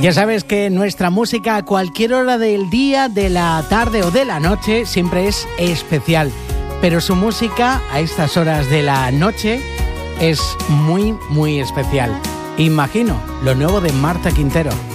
Ya sabes que nuestra música a cualquier hora del día, de la tarde o de la noche siempre es especial, pero su música a estas horas de la noche es muy, muy especial. Imagino lo nuevo de Marta Quintero.